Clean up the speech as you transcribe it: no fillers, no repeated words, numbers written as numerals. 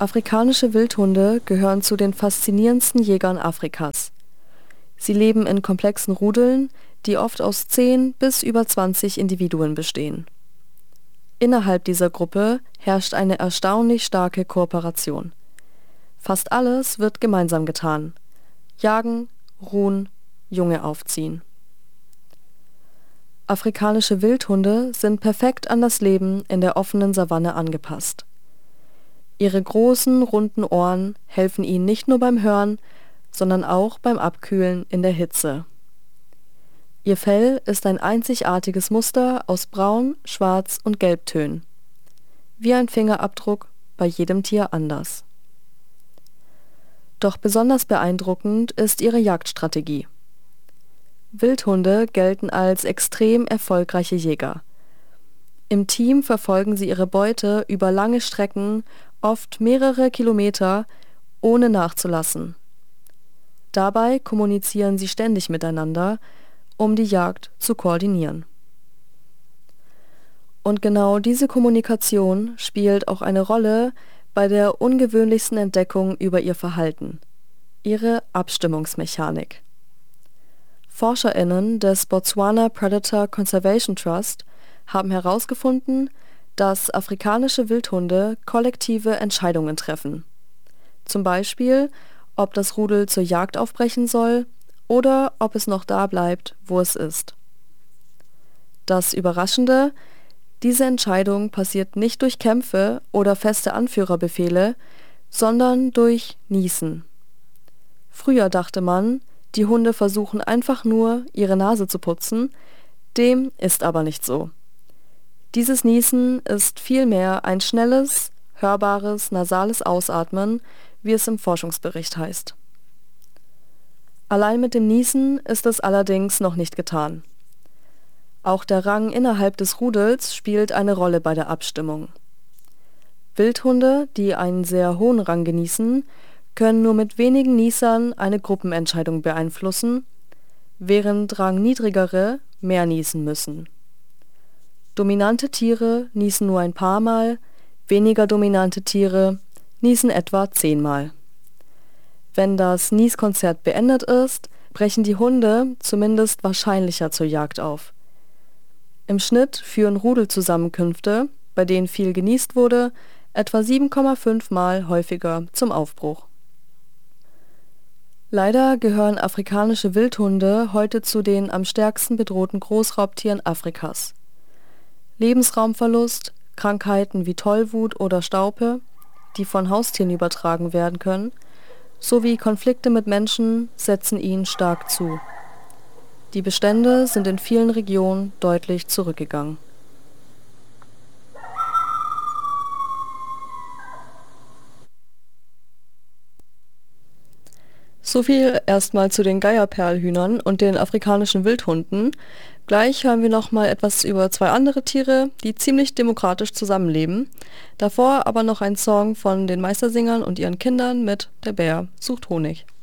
Afrikanische Wildhunde gehören zu den faszinierendsten Jägern Afrikas. Sie leben in komplexen Rudeln, die oft aus 10 bis über 20 Individuen bestehen. Innerhalb dieser Gruppe herrscht eine erstaunlich starke Kooperation. Fast alles wird gemeinsam getan: Jagen, ruhen, Junge aufziehen. Afrikanische Wildhunde sind perfekt an das Leben in der offenen Savanne angepasst. Ihre großen, runden Ohren helfen ihnen nicht nur beim Hören, sondern auch beim Abkühlen in der Hitze. Ihr Fell ist ein einzigartiges Muster aus Braun, Schwarz und Gelbtönen. Wie ein Fingerabdruck, bei jedem Tier anders. Doch besonders beeindruckend ist ihre Jagdstrategie. Wildhunde gelten als extrem erfolgreiche Jäger. Im Team verfolgen sie ihre Beute über lange Strecken, oft mehrere Kilometer, ohne nachzulassen. Dabei kommunizieren sie ständig miteinander, um die Jagd zu koordinieren. Und genau diese Kommunikation spielt auch eine Rolle bei der ungewöhnlichsten Entdeckung über ihr Verhalten: ihre Abstimmungsmechanik. ForscherInnen des Botswana Predator Conservation Trust haben herausgefunden, dass afrikanische Wildhunde kollektive Entscheidungen treffen. Zum Beispiel, ob das Rudel zur Jagd aufbrechen soll oder ob es noch da bleibt, wo es ist. Das Überraschende: Diese Entscheidung passiert nicht durch Kämpfe oder feste Anführerbefehle, sondern durch Niesen. Früher dachte man, die Hunde versuchen einfach nur, ihre Nase zu putzen. Dem ist aber nicht so. Dieses Niesen ist vielmehr ein schnelles, hörbares, nasales Ausatmen, wie es im Forschungsbericht heißt. Allein mit dem Niesen ist es allerdings noch nicht getan. Auch der Rang innerhalb des Rudels spielt eine Rolle bei der Abstimmung. Wildhunde, die einen sehr hohen Rang genießen, können nur mit wenigen Niesern eine Gruppenentscheidung beeinflussen, während rangniedrigere mehr niesen müssen. Dominante Tiere niesen nur ein paar Mal, weniger dominante Tiere niesen etwa 10 Mal. Wenn das Nieskonzert beendet ist, brechen die Hunde zumindest wahrscheinlicher zur Jagd auf. Im Schnitt führen Rudelzusammenkünfte, bei denen viel geniest wurde, etwa 7,5 Mal häufiger zum Aufbruch. Leider gehören afrikanische Wildhunde heute zu den am stärksten bedrohten Großraubtieren Afrikas. Lebensraumverlust, Krankheiten wie Tollwut oder Staupe, die von Haustieren übertragen werden können, sowie Konflikte mit Menschen setzen ihnen stark zu. Die Bestände sind in vielen Regionen deutlich zurückgegangen. So viel erstmal zu den Geierperlhühnern und den afrikanischen Wildhunden. Gleich hören wir noch mal etwas über 2 andere Tiere, die ziemlich demokratisch zusammenleben. Davor aber noch ein Song von den Meistersingern und ihren Kindern mit Der Bär sucht Honig.